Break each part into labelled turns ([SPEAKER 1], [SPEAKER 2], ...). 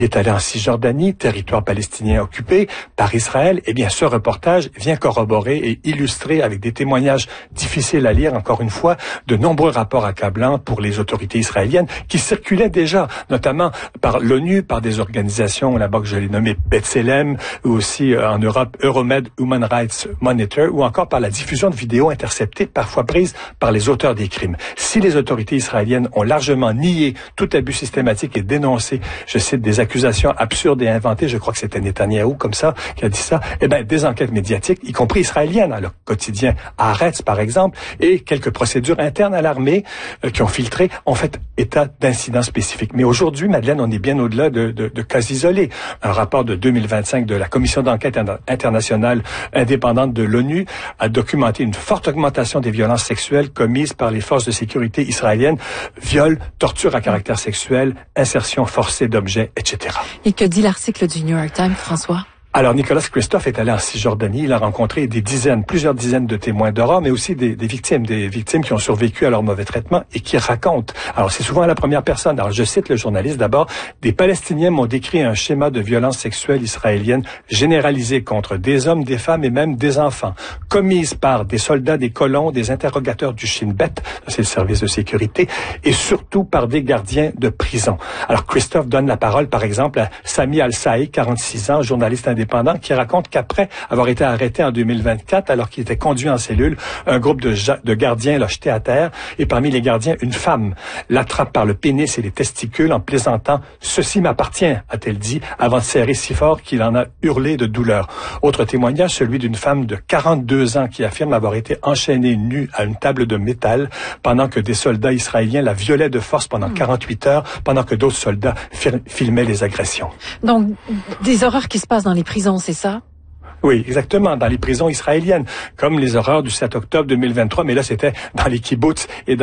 [SPEAKER 1] Il est allé en Cisjordanie, territoire palestinien occupé par Israël. Eh bien, ce reportage vient corroborer et illustrer avec des témoignages difficiles à lire, encore une fois, de nombreux rapports accablants pour les autorités israéliennes qui circulaient déjà, notamment par l'ONU, par des organisations là-bas que je l'ai nommées B'Tselem, ou aussi en Europe Euromed Human Rights Monitor, ou encore par la diffusion de vidéos interceptées, parfois prises par les auteurs des crimes. Si les autorités israéliennes ont largement nié tout abus systématique et dénoncé, je cite, des accusations absurdes et inventées, je crois que c'était Netanyahou comme ça qui a dit ça, eh bien, des enquêtes médiatiques, y compris israéliennes, à le quotidien Haaretz par exemple, et quelques procédures internes à l'armée qui ont filtré, ont fait état d'incidents spécifiques. Mais aujourd'hui, Madeleine, on est bien au-delà de cas isolés. Un rapport de 2025 de la Commission d'enquête internationale indépendante de l'ONU a documenté une forte augmentation des violences sexuelles commises par les forces de sécurité israéliennes, viols, torture à caractère sexuel, insertion forcée d'objets, etc.
[SPEAKER 2] Et que dit l'article du New York Times, François?
[SPEAKER 1] Alors, Nicolas Kristof est allé en Cisjordanie. Il a rencontré plusieurs dizaines de témoins d'horreur, mais aussi des victimes qui ont survécu à leur mauvais traitement et qui racontent. Alors, c'est souvent à la première personne. Alors, je cite le journaliste d'abord. Des Palestiniens m'ont décrit un schéma de violence sexuelle israélienne généralisée contre des hommes, des femmes et même des enfants, commise par des soldats, des colons, des interrogateurs du Shin Bet, c'est le service de sécurité, et surtout par des gardiens de prison. Alors, Kristof donne la parole, par exemple, à Sami Al-Saï, 46 ans, journaliste indépendant, qui raconte qu'après avoir été arrêté en 2024, alors qu'il était conduit en cellule, un groupe de gardiens l'a jeté à terre, et parmi les gardiens, une femme l'attrape par le pénis et les testicules en plaisantant « Ceci m'appartient », a-t-elle dit, avant de serrer si fort qu'il en a hurlé de douleur. Autre témoignage, celui d'une femme de 42 ans qui affirme avoir été enchaînée nue à une table de métal pendant que des soldats israéliens la violaient de force pendant 48 heures, pendant que d'autres soldats filmaient les agressions.
[SPEAKER 2] Donc, des horreurs qui se passent dans les prisons, c'est ça?
[SPEAKER 1] Oui, exactement, dans les prisons israéliennes, comme les horreurs du 7 octobre 2023, mais là c'était dans les kibbutz et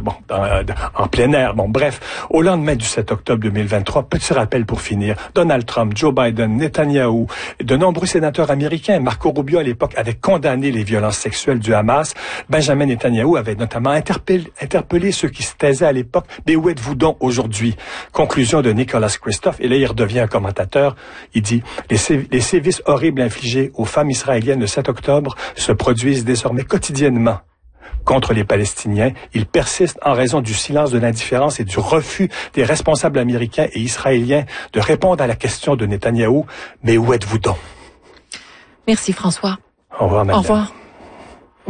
[SPEAKER 1] en plein air. Bon, bref, au lendemain du 7 octobre 2023, petit rappel pour finir, Donald Trump, Joe Biden, Netanyahou, de nombreux sénateurs américains, Marco Rubio à l'époque avait condamné les violences sexuelles du Hamas. Benjamin Netanyahou avait notamment interpellé ceux qui se taisaient à l'époque. Mais où êtes-vous donc aujourd'hui? Conclusion de Nicolas Kristof, et là il redevient un commentateur. Il dit, les sévices horribles infligés aux femmes israéliennes le 7 octobre se produisent désormais quotidiennement contre les Palestiniens. Ils persistent en raison du silence, de l'indifférence et du refus des responsables américains et israéliens de répondre à la question de Netanyahou. Mais où êtes-vous donc?
[SPEAKER 2] Merci François.
[SPEAKER 1] Au revoir, madame.
[SPEAKER 2] Au revoir.